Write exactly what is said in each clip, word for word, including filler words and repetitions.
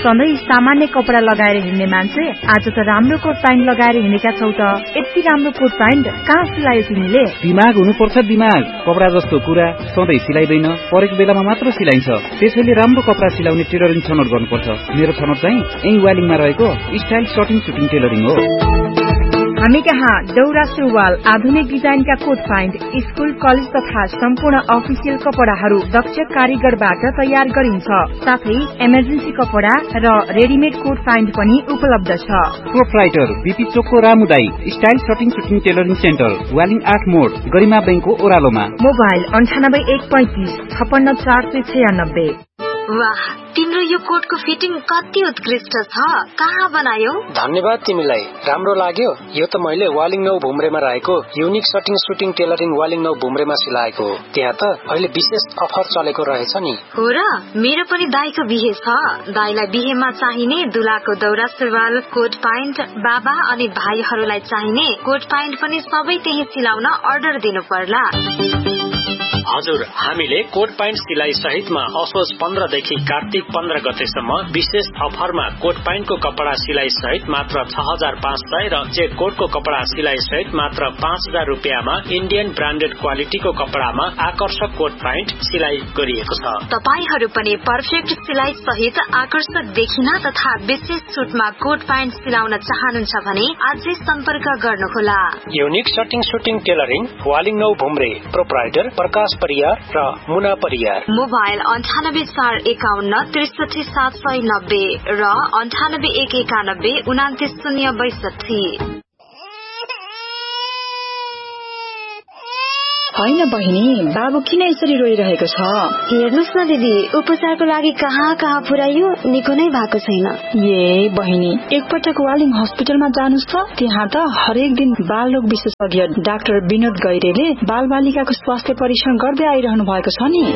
सधैँ सामान्य कपडा लगाएर हिँड्ने मान्छे आज त राम्रो कोट प्यान्ट लगाएर हिँडेका छौ त। यति राम्रो कोट प्यान्ट कहाँ सिलायो तिमीले? दिमाग हुनुपर्छ दिमाग। कपडा जस्तो कुरा सधैँ सिलाइदैन, परेको बेलामा मात्र सिलाइन्छ। त्यसैले राम्रो कपडा सिलाउने टेलरिङ छनौट गर्नुपर्छ। मेरो छनौट चाहिँ यही वालिङमा रहेको स्टाइल सर्टिङ सुटिङ टेलरिङ हो। हामी कहाँ दौरा सुरुवाल, आधुनिक डिजाइनका कोट प्यान्ट, स्कुल कलेज तथा सम्पूर्ण अफिसियल कपडाहरू दक्ष कारीगरबाट तयार गरिन्छ। साथै इमर्जेन्सी कपडा र रेडिमेड कोट प्यान्ट पनि उपलब्ध छ। प्रोप्राइटर बीपी चोकको रामुदाई style shirting shooting tailoring centre, Waling आठ मोड, गरिमा बैंकको ओह्रालोमा। मोबाइल अन्ठानब्बे एक पैंतिस छप्पन्न चार सय छयानब्बे। वाह, तिम्रो यो कोटको फिटिङ कति उत्कृष्ट छ। कहाँ बनायौ? धन्यवाद तिमीलाई, राम्रो लाग्यो। यो त मैले वालिङ नौ भुम्रेमा रहेको युनिक सटिङ सुटिङ टेलरिङ वालिङ नौ भुम्रेमा सिलाएको हो। त्यहाँ त अहिले विशेष अफर चलेको रहेछ नि। हो र, मेरो पनि दाइको बिहे छ। दाइलाई बिहेमा चाहिने दुलाको दौरा सुरुवाल, कोट प्यान्ट, बाबा अनि भाइहरूलाई चाहिने कोट प्यान्ट पनि सबै त्यही सिलाउन अर्डर दिनु पर्ला। हजुर, हामीले कोट प्यान्ट सिलाइ सहितमा असोज पन्ध्र देखि कार्तिक पन्ध्र गतेसम्म विशेष अफरमा कोट प्यान्टको कपडा सिलाइ सहित मात्र छ हजार पाँच सय र चेक कोटको कपडा सिलाइ सहित मात्र पाँच हजार रुपियाँमा इन्डियन ब्रान्डेड क्वालिटीको कपडामा आकर्षक कोट प्यान्ट सिलाइ गरिएको छ। तपाईहरू पनि पर्फेक्ट सिलाइ सहित आकर्षक देखिन तथा विशेष छुटमा कोट प्यान्ट सिलाउन चाहनुहुन्छ भने आजै सम्पर्क गर्नुहोला। युनिक सटिङ सुटिङ टेलरिङ, वालिङ नौ भुम्रे, प्रोप्राइटर प्रकाश परियार र मुना परियार। मोबाइल अन्ठानब्बे चार एकाउन्न त्रिसठी सात सय नब्बे र अन्ठानब्बे एक एकानब्बे उनातिस शून्य बैसठी। होइन बहिनी, बाबु किन यसरी रोइरहेको छ? हेर्नुस् न दिदी, उपचारको लागि कहाँ कहाँ पुर्याइयो, निको नै भएको छैन। ए बहिनी, एकपटक वालिङ हस्पिटलमा जानुस् त। त्यहाँ त हरेक दिन बाल रोग विशेषज्ञ डाक्टर विनोद गैरेले बाल बालिकाको स्वास्थ्य परीक्षण गर्दै आइरहनु भएको छ नि।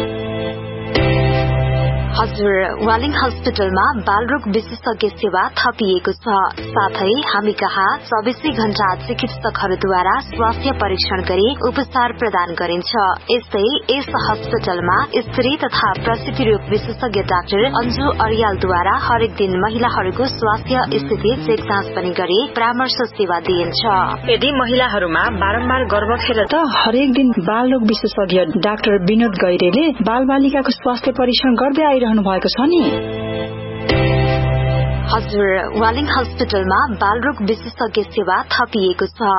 हजुर, वालिङ हस्पिटलमा बालरोग विशेषज्ञ सेवा थपिएको छ। साथै हामी कहाँ चौबिसै घण्टा चिकित्सकहरूद्वारा स्वास्थ्य परीक्षण गरी उपचार प्रदान गरिन्छ। यस्तै यस हस्पिटलमा स्त्री तथा प्रसूति रोग विशेषज्ञ डाक्टर अन्जु अर्यालद्वारा हरेक दिन महिलाहरूको स्वास्थ्य स्थिति चेक जाँच पनि गरी परामर्श सेवा दिइन्छ। यदि महिलाहरूमा बारम्बार गर्भ खेर त हरेक दिन बाल रोग विशेषज्ञ डाक्टर विनोद गैरेले बाल बालिकाको स्वास्थ्य परीक्षण गर्दै आइरहनु भएको छ नि। हजुर, वालिङ हस्पिटलमा बालरोग विशेषज्ञ सेवा थपिएको छ।